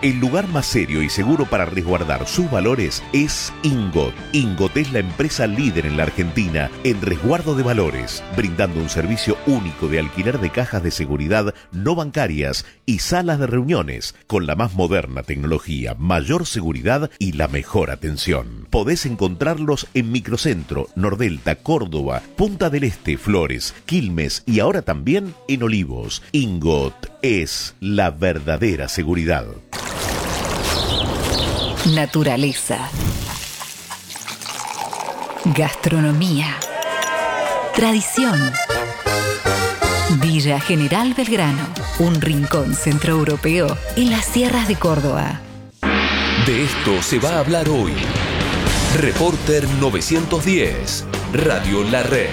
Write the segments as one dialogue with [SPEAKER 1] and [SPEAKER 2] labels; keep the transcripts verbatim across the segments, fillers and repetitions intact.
[SPEAKER 1] El lugar más serio y seguro para resguardar sus valores es Ingot. Ingot es la empresa líder en la Argentina en resguardo de valores, brindando un servicio único de alquiler de cajas de seguridad no bancarias y salas de reuniones, con la más moderna tecnología, mayor seguridad y la mejor atención. Podés encontrarlos en Microcentro, Nordelta, Córdoba, Punta del Este, Flores, Quilmes y ahora también en Olivos. Ingot es la verdadera seguridad.
[SPEAKER 2] Naturaleza, gastronomía, tradición. Villa General Belgrano, un rincón centroeuropeo en las sierras de Córdoba.
[SPEAKER 3] De esto se va a hablar hoy. Reporter novecientos diez, Radio La Red.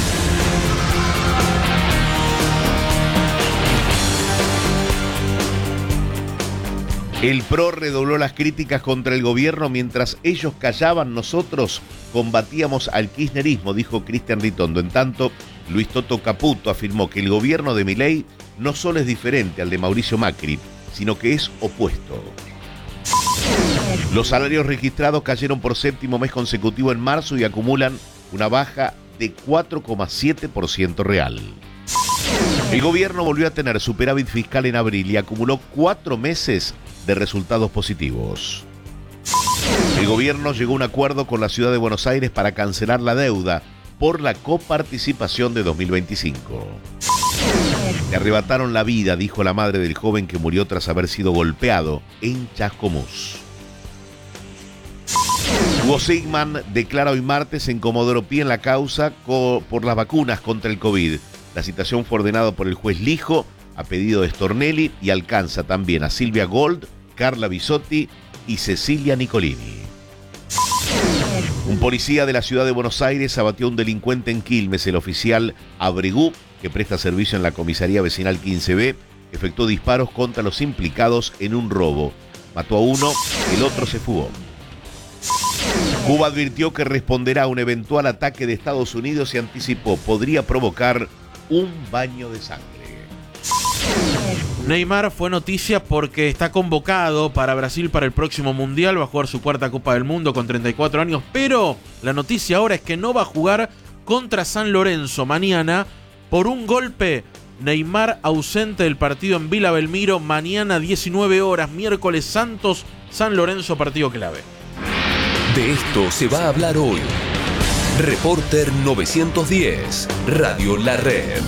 [SPEAKER 1] El P R O redobló las críticas contra el gobierno. Mientras ellos callaban, nosotros combatíamos al kirchnerismo, dijo Cristian Ritondo. En tanto, Luis Toto Caputo afirmó que el gobierno de Milei no solo es diferente al de Mauricio Macri, sino que es opuesto. Los salarios registrados cayeron por séptimo mes consecutivo en marzo y acumulan una baja de cuatro coma siete por ciento real. El gobierno volvió a tener superávit fiscal en abril y acumuló cuatro meses de resultados positivos. El gobierno llegó a un acuerdo con la ciudad de Buenos Aires para cancelar la deuda por la coparticipación de dos mil veinticinco. Le arrebataron la vida, dijo la madre del joven que murió tras haber sido golpeado en Chascomús. Hugo Sigman declara hoy martes en Comodoro Pi en la causa co- por las vacunas contra el COVID. La citación fue ordenada por el juez Lijo a pedido de Stornelli y alcanza también a Silvia Gold, Carla Bisotti y Cecilia Nicolini. Un policía de la ciudad de Buenos Aires abatió a un delincuente en Quilmes. El oficial Abregú, que presta servicio en la comisaría vecinal quince B, efectuó disparos contra los implicados en un robo. Mató a uno, el otro se fugó. Cuba advirtió que responderá a un eventual ataque de Estados Unidos y anticipó podría provocar un baño de sangre.
[SPEAKER 4] Neymar fue noticia porque está convocado para Brasil para el próximo Mundial, va a jugar su cuarta Copa del Mundo con treinta y cuatro años, pero la noticia ahora es que no va a jugar contra San Lorenzo mañana por un golpe. Neymar ausente del partido en Vila Belmiro mañana diecinueve horas, miércoles Santos, San Lorenzo, partido clave.
[SPEAKER 3] De esto se va a hablar hoy. Reporter novecientos diez, Radio La Red.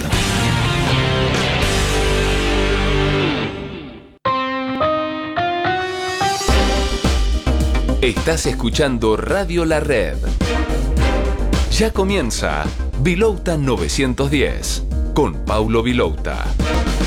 [SPEAKER 3] Estás escuchando Radio La Red. Ya comienza Vilouta novecientos diez con Paulo Vilouta.